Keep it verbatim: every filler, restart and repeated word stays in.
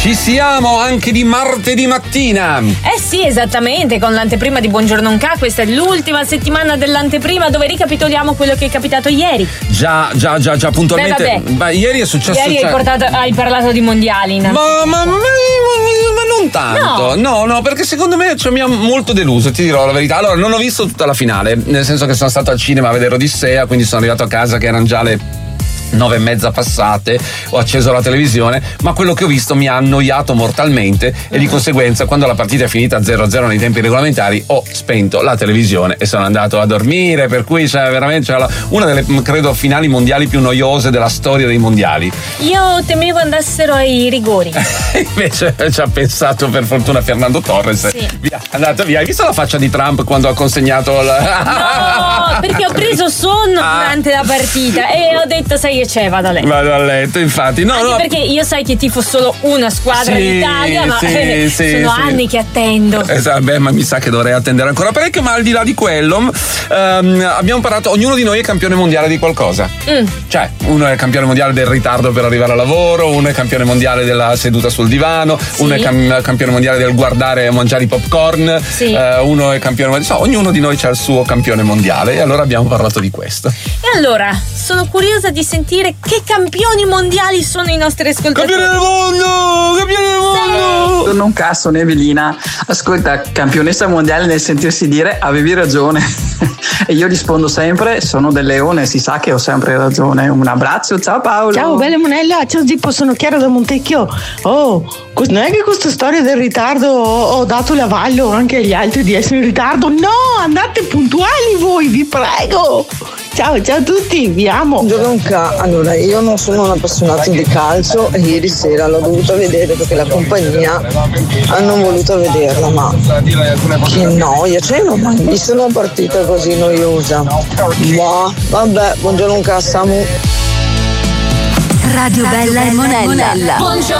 Ci siamo anche di martedì mattina. Eh sì, esattamente, con l'anteprima di Buongiorno Nka. Questa è l'ultima settimana dell'anteprima dove ricapitoliamo quello che è capitato ieri. Già, già, già, già, puntualmente. Beh, vabbè. Ma ieri è successo. Ieri cioè... hai, portato, hai parlato di mondiali. Ma, ma, ma, ma non tanto. No, no, no, perché secondo me cioè, mi ha molto deluso, ti dirò la verità. Allora, non ho visto tutta la finale, nel senso che sono stato al cinema a vedere Odissea, quindi sono arrivato a casa che erano già le nove e mezza passate, ho acceso la televisione, ma quello che ho visto mi ha annoiato mortalmente e di conseguenza quando la partita è finita zero a zero nei tempi regolamentari ho spento la televisione e sono andato a dormire, per cui c'è veramente c'è una delle credo finali mondiali più noiose della storia dei mondiali. Io temevo andassero ai rigori. Invece ci ha pensato per fortuna Fernando Torres. Sì. Via, è andato via. Hai visto la faccia di Trump quando ha consegnato la... No, perché ho preso sonno ah. durante la partita e ho detto sai che c'è, vado a letto. Vado a letto, infatti. No, Anche no. perché io sai che tifo solo una squadra sì, d'Italia, ma sì, eh, sì, sono sì. anni che attendo. Esatto, beh, ma mi sa che dovrei attendere ancora parecchio, ma al di là di quello ehm, abbiamo parlato, ognuno di noi è campione mondiale di qualcosa. Mm. Cioè, uno è campione mondiale del ritardo per arrivare al lavoro, uno è campione mondiale della seduta sul divano, sì. uno è cam- campione mondiale del guardare e mangiare i popcorn, sì. eh, uno è campione mondiale, so, ognuno di noi ha il suo campione mondiale e allora abbiamo parlato di questo. E allora, sono curiosa di sentire che campioni mondiali sono i nostri ascoltatori. Campione del mondo! Campione del mondo! Sono un cazzo, Evelina. Ascolta, campionessa mondiale nel sentirsi dire avevi ragione. E io rispondo sempre, sono del leone, si sa che ho sempre ragione. Un abbraccio, ciao Paolo. Ciao bella Monella, ciao Zippo, sono Chiara da Montecchio. Oh, non è che questa storia del ritardo ho, ho dato l'avallo anche agli altri di essere in ritardo. No, andate puntuali voi, vi prego. Ciao, ciao a tutti, vi amo. Giovanca, allora io non sono un appassionato di calcio e ieri sera l'ho dovuta vedere perché la compagnia hanno voluto vederla, ma che noia, cioè non ho mai visto una partita così noiosa. Ma vabbè, buongiorno Samu. Radio Bella e Monella. Buongiorno.